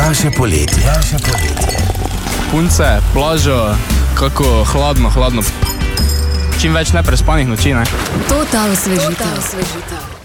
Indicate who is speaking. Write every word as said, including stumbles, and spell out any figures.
Speaker 1: Jaše poletje. Jaše poletje.
Speaker 2: Punce, plažo, kako hladno, hladno. Čim več neprespanih noči, ne?
Speaker 3: Total osvežitev.